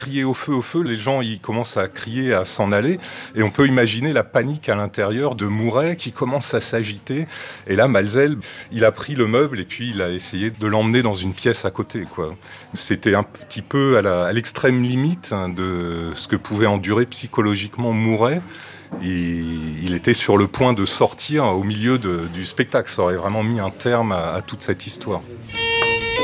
crier au feu, les gens ils commencent à crier, à s'en aller, et on peut imaginer la panique à l'intérieur de Mouret qui commence à s'agiter, et là Malzel, il a pris le meuble et puis il a essayé de l'emmener dans une pièce à côté, quoi. C'était un petit peu à l'extrême limite de ce que pouvait endurer psychologiquement Mouret. Il était sur le point de sortir au milieu du spectacle, ça aurait vraiment mis un terme à toute cette histoire.